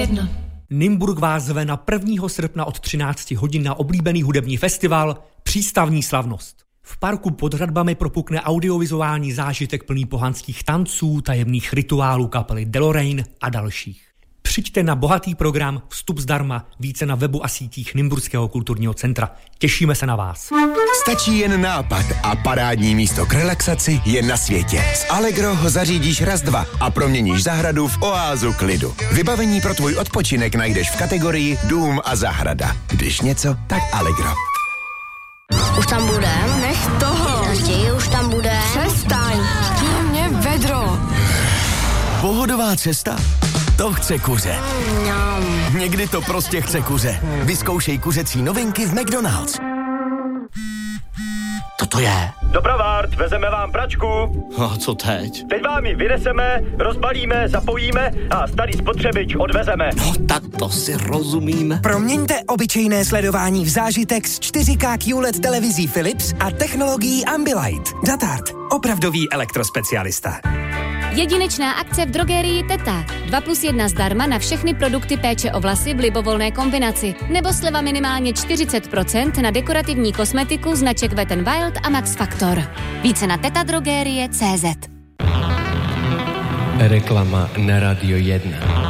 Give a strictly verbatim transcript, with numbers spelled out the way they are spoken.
jedna. Nymburk vás zve na prvního srpna od třinácti hodin na oblíbený hudební festival Přístavní slavnost. V parku pod hradbami propukne audiovizuální zážitek plný pohanských tanců, tajemných rituálů kapely Deloraine a dalších. Přijďte na bohatý program, vstup zdarma, více na webu a sítích Nymburského kulturního centra. Těšíme se na vás. Stačí jen nápad a parádní místo k relaxaci je na světě. S Allegro ho zařídíš raz dva a proměníš zahradu v oázu klidu. Vybavení pro tvůj odpočinek najdeš v kategorii Dům a zahrada. Když něco, tak Allegro. Už tam budem? Nech toho. Raději už tam budem. Přestaň. Chtějí mě vedro. Pohodová cesta? To chce kuře. Mňam. Někdy to prostě chce kuře. Vyzkoušej kuřecí novinky v McDonald's. Co to je? Dopravárt, vezeme vám pračku. A co teď? Teď vám ji vyneseme, rozbalíme, zapojíme a starý spotřebič odvezeme. No tak to si rozumíme. Proměňte obyčejné sledování v zážitek s čtyři ká Q L E D televizí Philips a technologií Ambilight. Datart, opravdový elektrospecialista. Jedinečná akce v drogerii Teta. dva plus jedna zdarma na všechny produkty péče o vlasy v libovolné kombinaci. Nebo sleva minimálně čtyřicet procent na dekorativní kosmetiku značek Wet n Wild a Max Factor. Více na tetadrogerie tečka cé zet. Reklama na Radio jedna.